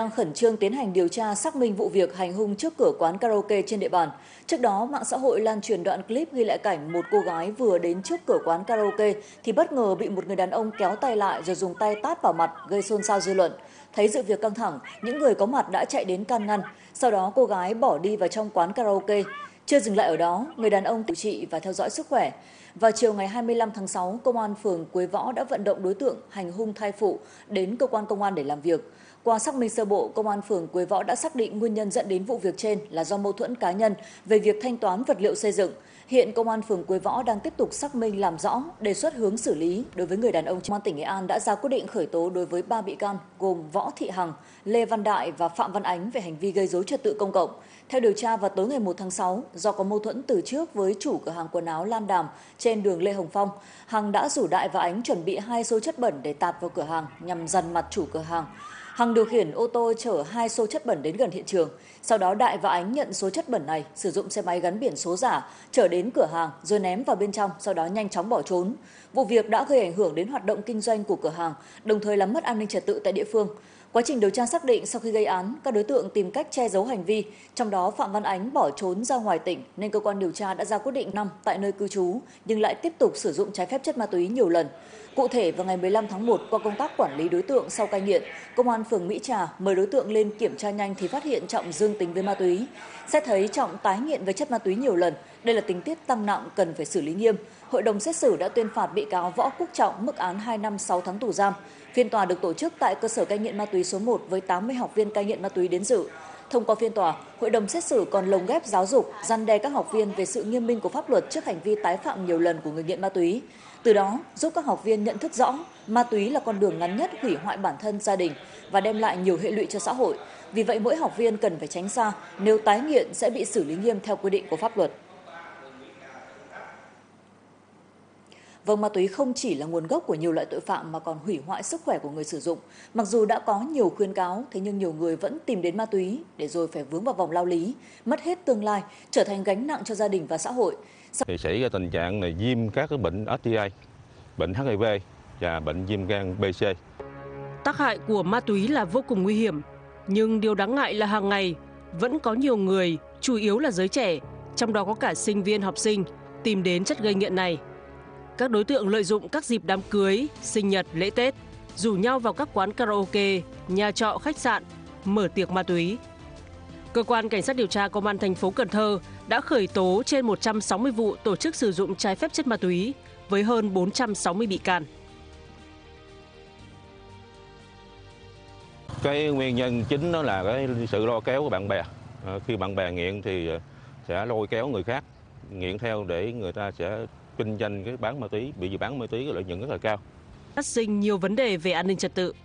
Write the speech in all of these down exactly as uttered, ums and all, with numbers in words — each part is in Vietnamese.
đang khẩn trương tiến hành điều tra xác minh vụ việc hành hung trước cửa quán karaoke trên địa bàn. Trước đó, mạng xã hội lan truyền đoạn clip ghi lại cảnh một cô gái vừa đến trước cửa quán karaoke thì bất ngờ bị một người đàn ông kéo tay lại rồi dùng tay tát vào mặt, gây xôn xao dư luận. Thấy sự việc căng thẳng, những người có mặt đã chạy đến can ngăn. Sau đó cô gái bỏ đi vào trong quán karaoke. Chưa dừng lại ở đó, người đàn ông điều trị và theo dõi sức khỏe. Vào chiều ngày hai mươi lăm tháng sáu, công an phường Quế Võ đã vận động đối tượng hành hung thai phụ đến cơ quan công an để làm việc. Qua xác minh sơ bộ, công an phường Quế Võ đã xác định nguyên nhân dẫn đến vụ việc trên là do mâu thuẫn cá nhân về việc thanh toán vật liệu xây dựng. Hiện công an phường Quế Võ đang tiếp tục xác minh làm rõ, đề xuất hướng xử lý đối với người đàn ông. Công an tỉnh Nghệ An đã ra quyết định khởi tố đối với ba bị can gồm Võ Thị Hằng, Lê Văn Đại và Phạm Văn Ánh về hành vi gây rối trật tự công cộng. Theo điều tra, vào tối ngày một tháng sáu, do có mâu thuẫn từ trước với chủ cửa hàng quần áo Lan Đàm trên đường Lê Hồng Phong, Hằng đã rủ Đại và Ánh chuẩn bị hai xô chất bẩn để tạt vào cửa hàng nhằm dằn mặt chủ cửa hàng. Hằng điều khiển ô tô chở hai xô chất bẩn đến gần hiện trường. Sau đó Đại và Ánh nhận số chất bẩn này, sử dụng xe máy gắn biển số giả chở đến cửa hàng rồi ném vào bên trong, sau đó nhanh chóng bỏ trốn. Vụ việc đã gây ảnh hưởng đến hoạt động kinh doanh của cửa hàng, đồng thời làm mất an ninh trật tự tại địa phương. Quá trình điều tra xác định, sau khi gây án, các đối tượng tìm cách che giấu hành vi, trong đó Phạm Văn Ánh bỏ trốn ra ngoài tỉnh nên cơ quan điều tra đã ra quyết định năm tại nơi cư trú, nhưng lại tiếp tục sử dụng trái phép chất ma túy nhiều lần. Cụ thể, vào ngày mười lăm tháng một, qua công tác quản lý đối tượng sau cai nghiện, công an phường Mỹ Trà mời đối tượng lên kiểm tra nhanh thì phát hiện Trọng dương tính với ma túy. Xét thấy Trọng tái nghiện với chất ma túy nhiều lần, đây là tình tiết tăng nặng cần phải xử lý nghiêm. Hội đồng xét xử đã tuyên phạt bị cáo Võ Quốc Trọng mức án hai năm sáu tháng tù giam. Phiên tòa được tổ chức tại cơ sở cai nghiện ma túy số một với tám mươi học viên cai nghiện ma túy đến dự. Thông qua phiên tòa, hội đồng xét xử còn lồng ghép giáo dục, răn đe các học viên về sự nghiêm minh của pháp luật trước hành vi tái phạm nhiều lần của người nghiện ma túy. Từ đó, giúp các học viên nhận thức rõ ma túy là con đường ngắn nhất hủy hoại bản thân, gia đình và đem lại nhiều hệ lụy cho xã hội. Vì vậy, mỗi học viên cần phải tránh xa, nếu tái nghiện sẽ bị xử lý nghiêm theo quy định của pháp luật. Vâng, ma túy không chỉ là nguồn gốc của nhiều loại tội phạm mà còn hủy hoại sức khỏe của người sử dụng. Mặc dù đã có nhiều khuyến cáo, thế nhưng nhiều người vẫn tìm đến ma túy để rồi phải vướng vào vòng lao lý, mất hết tương lai, trở thành gánh nặng cho gia đình và xã hội. Thì xảy ra tình trạng này viêm các cái bệnh ét tê i, bệnh hát i vê và bệnh viêm gan bê xê. Tác hại của ma túy là vô cùng nguy hiểm, nhưng điều đáng ngại là hàng ngày vẫn có nhiều người, chủ yếu là giới trẻ, trong đó có cả sinh viên học sinh, tìm đến chất gây nghiện này. Các đối tượng lợi dụng các dịp đám cưới, sinh nhật, lễ Tết, rủ nhau vào các quán karaoke, nhà trọ, khách sạn, mở tiệc ma túy. Cơ quan Cảnh sát điều tra Công an thành phố Cần Thơ đã khởi tố trên một trăm sáu mươi vụ tổ chức sử dụng trái phép chất ma túy với hơn bốn trăm sáu mươi bị can. Cái nguyên nhân chính đó là cái sự lôi kéo của bạn bè. Khi bạn bè nghiện thì sẽ lôi kéo người khác nghiện theo để người ta sẽ kinh doanh cái bán ma túy, bị bán ma túy cái lợi nhuận rất là cao. Phát sinh nhiều vấn đề về an ninh trật tự.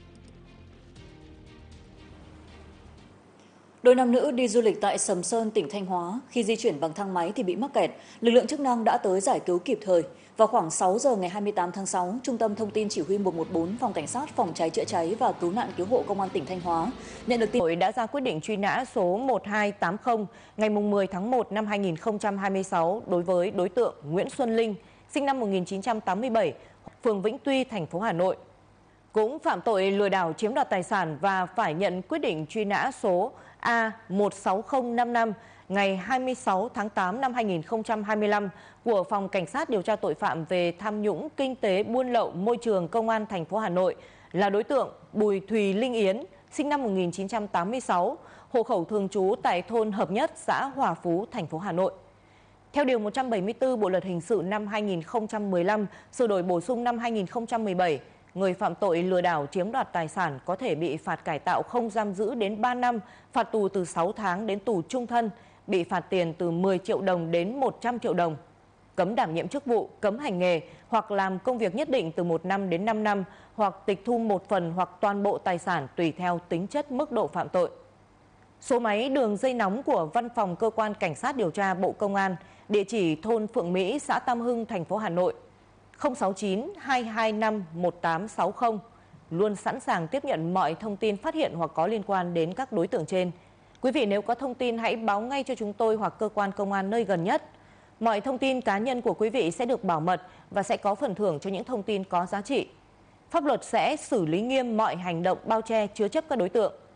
Đôi nam nữ đi du lịch tại Sầm Sơn, tỉnh Thanh Hóa, khi di chuyển bằng thang máy thì bị mắc kẹt. Lực lượng chức năng đã tới giải cứu kịp thời. Vào khoảng sáu giờ ngày hai mươi tám tháng sáu, Trung tâm Thông tin Chỉ huy một một bốn Phòng Cảnh sát Phòng cháy chữa cháy và Cứu nạn Cứu hộ Công an tỉnh Thanh Hóa nhận được tin Hội đã ra quyết định truy nã số một hai tám không ngày mười tháng một năm hai nghìn không trăm hai mươi sáu đối với đối tượng Nguyễn Xuân Linh, sinh năm một nghìn chín trăm tám mươi bảy, phường Vĩnh Tuy, thành phố Hà Nội. Cũng phạm tội lừa đảo chiếm đoạt tài sản và phải nhận quyết định truy nã số A một sáu không năm năm ngày hai mươi sáu tháng tám năm hai nghìn không trăm hai mươi lăm của Phòng Cảnh sát điều tra tội phạm về tham nhũng kinh tế buôn lậu môi trường Công an thành phố Hà Nội là đối tượng Bùi Thùy Linh Yến, sinh năm một nghìn chín trăm tám mươi sáu, hộ khẩu thường trú tại thôn Hợp Nhất, xã Hòa Phú, thành phố Hà Nội. Theo điều một trăm bảy mươi tư Bộ luật hình sự năm hai nghìn không trăm mười lăm, sửa đổi bổ sung năm hai nghìn không trăm mười bảy, người phạm tội lừa đảo chiếm đoạt tài sản có thể bị phạt cải tạo không giam giữ đến ba năm, phạt tù từ sáu tháng đến tù trung thân, bị phạt tiền từ mười triệu đồng đến một trăm triệu đồng, cấm đảm nhiệm chức vụ, cấm hành nghề hoặc làm công việc nhất định từ một năm đến năm năm, hoặc tịch thu một phần hoặc toàn bộ tài sản tùy theo tính chất mức độ phạm tội. Số máy đường dây nóng của Văn phòng Cơ quan Cảnh sát điều tra Bộ Công an, địa chỉ thôn Phượng Mỹ, xã Tam Hưng, thành phố Hà Nội, không sáu chín hai hai năm một tám sáu không, luôn sẵn sàng tiếp nhận mọi thông tin phát hiện hoặc có liên quan đến các đối tượng trên. Quý vị nếu có thông tin hãy báo ngay cho chúng tôi hoặc cơ quan công an nơi gần nhất. Mọi thông tin cá nhân của quý vị sẽ được bảo mật và sẽ có phần thưởng cho những thông tin có giá trị. Pháp luật sẽ xử lý nghiêm mọi hành động bao che chứa chấp các đối tượng.